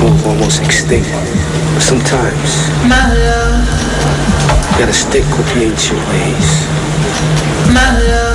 dog almost extinct. But sometimes, my love, you gotta stick with the ancient ways. my love.